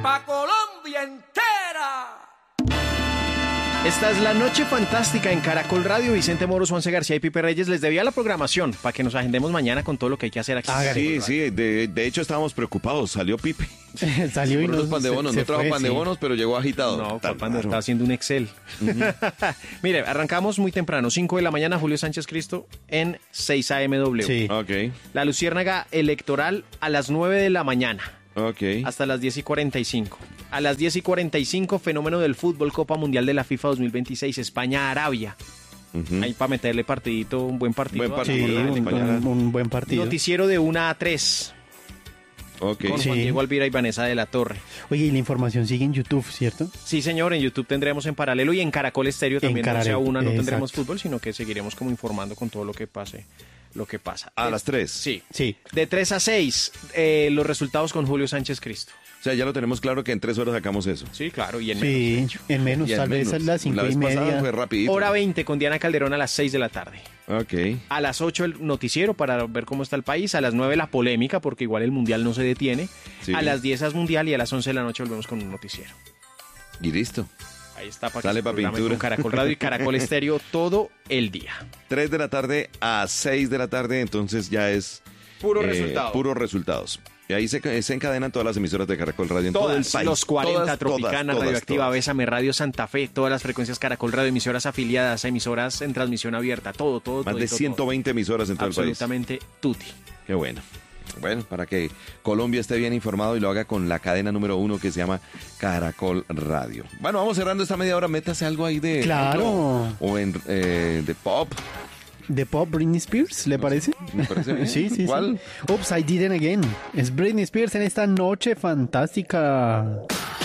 pa' Colombia entera. Esta es la noche fantástica en Caracol Radio. Vicente Moros, Juanse García y Pipe Reyes. Les debía la programación para que nos agendemos mañana con todo lo que hay que hacer aquí. Sí, de hecho estábamos preocupados. Salió Pipe. Salió y los pan de bonos. No trajo pan de bonos, pero llegó agitado. No, papá, está haciendo un Excel. Mire, arrancamos muy temprano, 5 de la mañana, Julio Sánchez Cristo en 6 AMW. Sí. Ok. La luciérnaga electoral a las 9 de la mañana. Ok. Hasta las 10:45. A las 10:45, fenómeno del fútbol, Copa Mundial de la FIFA 2026, España-Arabia. Ahí para meterle partidito, un buen partido. Buen partido. Sí, un buen partido. Noticiero de 1 a 3. Ok. Con Juan Diego Alvira y Vanessa de la Torre. Oye, y la información sigue en YouTube, ¿cierto? Sí, señor, en YouTube tendremos en paralelo y en Caracol Estéreo también. No sea una, no tendremos exacto. fútbol, sino que seguiremos como informando con todo lo que pase. Lo que pasa. A las 3. Sí. Sí. De 3 a 6, los resultados con Julio Sánchez Cristo. O sea, ya lo tenemos claro que en 3 horas sacamos eso. Sí, claro, y en menos. Sí, de hecho. en menos, Y en tal vez a menos. las 5 La y vez pasada media. fue rapidito. Hora 20 con Diana Calderón a las 6 de la tarde. Ok. A las 8 el noticiero para ver cómo está el país. A las 9 la polémica, porque igual el Mundial no se detiene. Sí. A las 10 es Mundial y a las 11 de la noche volvemos con un noticiero. Y listo. Ahí está para Sale que se pa' programen pintura. con Caracol Radio y Caracol Estéreo todo el día. 3 de la tarde a 6 de la tarde, entonces ya es... Puro resultado. Puros resultados. Y ahí se encadenan todas las emisoras de Caracol Radio en todo el Todas, país. los 40, Todas, Tropicana, todas, Radioactiva, todas. Bésame Radio, Santa Fe, todas las frecuencias Caracol Radio, emisoras afiliadas, emisoras en transmisión abierta, todo. Más de 120 emisoras en todo el país. Absolutamente tutti. Qué bueno. Bueno, para que Colombia esté bien informado y lo haga con la cadena número 1 que se llama Caracol Radio. Bueno, vamos cerrando esta media hora. Métase algo ahí de... Claro. O en de pop. ¿De pop Britney Spears, le parece? Me parece bien. Sí. ¿Cuál? Oops, I Did It Again. Es Britney Spears en esta noche fantástica.